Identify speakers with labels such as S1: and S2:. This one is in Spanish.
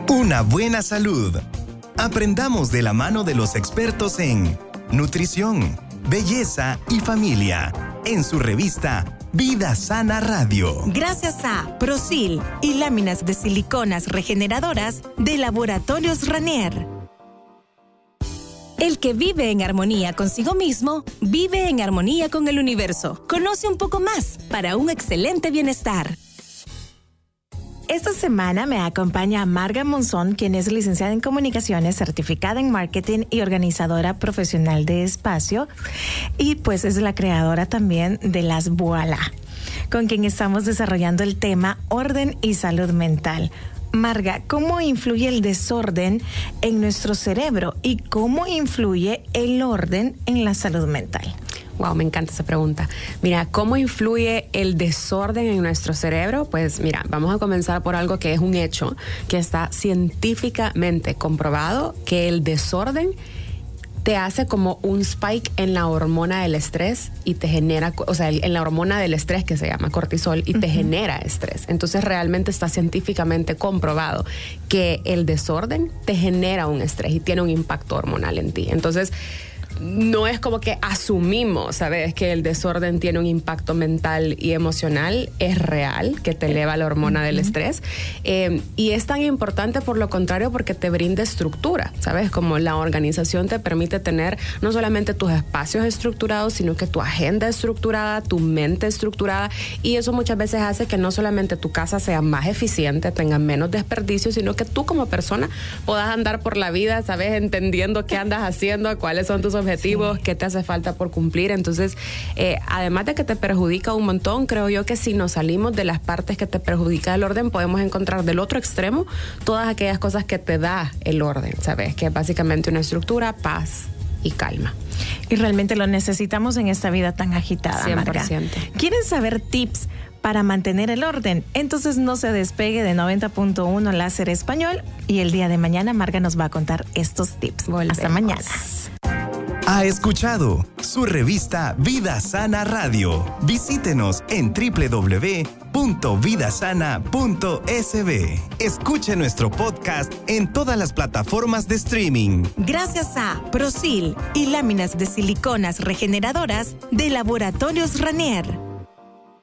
S1: Una buena salud. Aprendamos de la mano de los expertos en nutrición, belleza y familia, en su revista Vida Sana Radio.
S2: Gracias a Prosil y láminas de siliconas regeneradoras de Laboratorios Ranier. El que vive en armonía consigo mismo, vive en armonía con el universo. Conoce un poco más para un excelente bienestar. Esta semana me acompaña Marga Monzón, quien es licenciada en Comunicaciones, certificada en Marketing y organizadora profesional de espacio, y pues es la creadora también de las Voilà, con quien estamos desarrollando el tema orden y salud mental. Marga, ¿cómo influye el desorden en nuestro cerebro y cómo influye el orden en la salud mental?
S3: Wow, me encanta esa pregunta. Mira, ¿cómo influye el desorden en nuestro cerebro? Pues mira, vamos a comenzar por algo que es un hecho, que está científicamente comprobado, que el desorden te hace como un spike en la hormona del estrés y te genera, o sea, en la hormona del estrés que se llama cortisol y te genera estrés. Entonces realmente está científicamente comprobado que el desorden te genera un estrés y tiene un impacto hormonal en ti. Entonces, no es como que asumimos, ¿sabes?, que el desorden tiene un impacto mental y emocional. Es real, que te eleva la hormona del estrés. Y es tan importante por lo contrario porque te brinda estructura, ¿sabes? Como la organización te permite tener no solamente tus espacios estructurados, sino que tu agenda estructurada, tu mente estructurada. Y eso muchas veces hace que no solamente tu casa sea más eficiente, tenga menos desperdicio, sino que tú como persona puedas andar por la vida, ¿sabes?, entendiendo qué andas haciendo, cuáles son tus objetivos, qué te hace falta por cumplir. Entonces, además de que te perjudica un montón, creo yo que si nos salimos de las partes que te perjudica el orden, podemos encontrar del otro extremo todas aquellas cosas que te da el orden, ¿sabes? Que es básicamente una estructura, paz y calma.
S2: Y realmente lo necesitamos en esta vida tan agitada, 100%. Marga. ¿Quieren saber tips para mantener el orden? Entonces no se despegue de 90.1 Láser Español y el día de mañana Marga nos va a contar estos tips. Volvemos. Hasta mañana.
S1: Ha escuchado su revista Vida Sana Radio. Visítenos en www.vidasana.sb. Escuche nuestro podcast en todas las plataformas de streaming.
S2: Gracias a Prosil y láminas de siliconas regeneradoras de Laboratorios Ranier.